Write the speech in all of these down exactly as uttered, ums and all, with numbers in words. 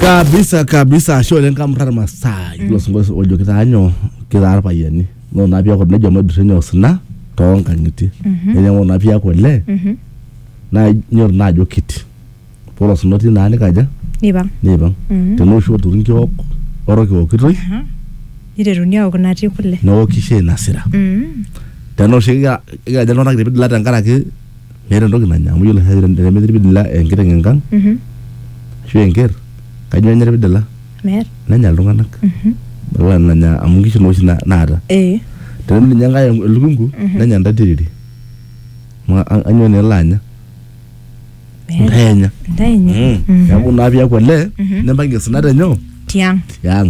Kabisa kabisa shole nkamrara masai kilo songo ojo kitanyo kidar payani no na pia ko nejo madrenyo sna to ngangiti enya mo na pia ko le na nyor na jo kiti poros noti na ni kaja niba niba teno sho turin ko oro ko kitoi ire runia ko na ti kule no kishe nasira teno shiga ga jano na gribid la tangara ke mere ndo kinanya mu yule hedre ndere medri bidla engire ngang mhm sho enger kanyo nyere bidala mer nanya lunganak mhm bala nanya amungisho no sina nada eh tene nyanga lugungu nanya ndadiriri ma anyo ne lanya ndenya ndenya ya kuna bya ko le nembange sinada nyo tiang tiang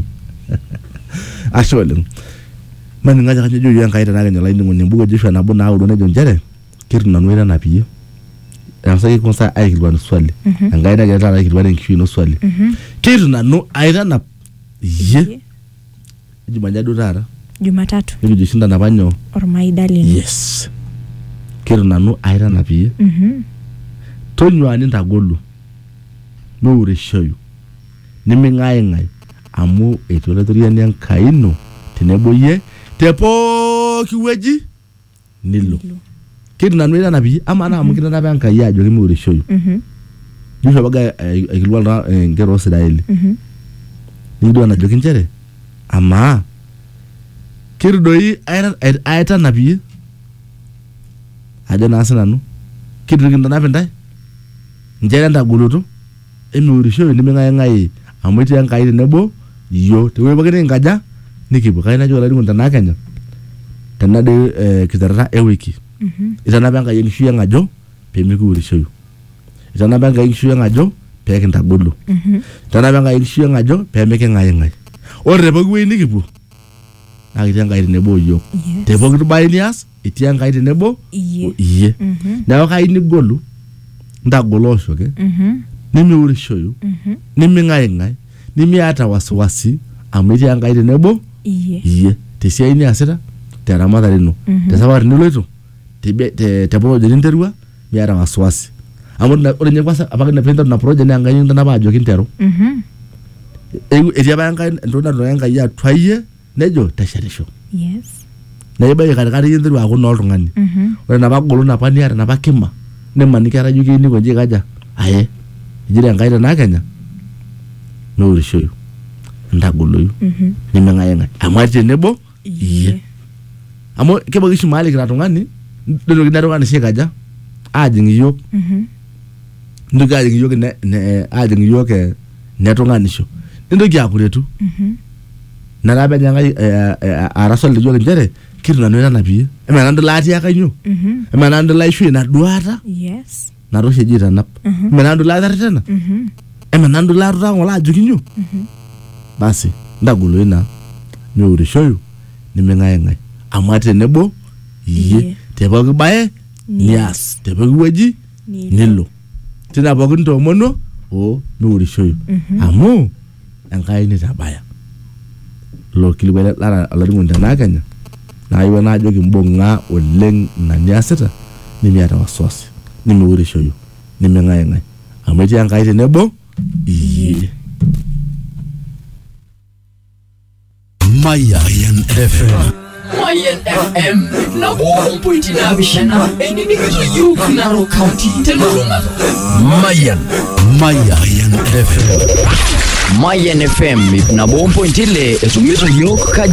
ashole mani ngaja kanyo jo yanga ita naga nyola indingo nyimbuga jishwa na bona udo ne jonjere kiru na nwera na piye amsaki konsa ai kilwa no swali angaida geta na kilwa nkishi no swali kiru na no aida na ye jumanya do rara Jumatatu nibi jishinda na banyo ormaidali yes kiru na no aida na piye mhm tonyo ani ndagolu no ureshoyu nimi ngai ngai amu etole toriya nyan kaino teneboye tepo kiweji nilo kidu na nwera na bi ama na amukina na banka ya jo kimi ureshoyu mhm nisho baga ekilwa na ngero sidaili mhm nido na jokin chere ama kidu doi aita aita na bi ajo na asana kidu kinda na pendai njere ndaguluto emi ureshoyu nimi ngai ngai amwiti yankai nebo yo tewe bagene ngaja nikibu kaina jo ladi ngunta nakanya tanade eh, kitara e wiki mhm itana banga yenishu yangajo pemiku urishoyu itana banga yenishu yangajo peke ndagulu mhm itana banga yenishu yangajo pemeke ngai ngai ore bagwe nikibu akiti ngai nebo yo tebo kitu bainias iti ngai nebo iye mhm na kai ni golu ndagolo shoke mhm nimi urishoyu mhm nimi ngai ngai nimi ata wasiwasi amiti anga ite nebo iye iye tesia ini asira tera madari no tesabari niloito tebe te te project interwa mi ata wasiwasi amona ore nyekwasa apaka na penda na project anga yinda na bajo kintero mhm egu etia banga ndona ndo yanga ya twaye nejo tasharisho yes na yeba yakari kari yindirwa ako no oltungani mhm ore na bagolo na pani ata na bakima ne manikara yuki ni konje kaja aye ijira ngaita na Kenya no urishoyu ndagoloyu mhm nimenga yenga amwati nebo iye amo kebo kishi mali kiratungani ndo kinarungani shekaja ajingi yok mhm ndo gajingi yok ne ne ajingi yok netungani sho ndo gyakuletu mhm narabe nyanga arasol jo njere kiruna no na bi emana ndo lati yakanyo mhm emana ndo laishu na duata yes na roshe jira nap emana ndo lati tena mhm emana ndo lati ngola jukinyo mhm basi ndagulo ina nyuri shoyu nimenga ngai amwate nebo iye tebo kibaye nias tebo kiweji nilo tina bogun to mono o nyuri shoyu amu engai ni tabaya lo kilwele lara alaringonda nakanya na yiwa na jogi mbonga oleng na niaseta nimi ata wasosi nimi uri shoyu nimenga ngai amwate engai nebo iye Mayan F M. Mayan F M. Na one point na bishana. Eni ni kitu yu Narok County. Teluruma. Mayan. Mayan F M. Mayan F M. Na one point ile esumizo yu kaji.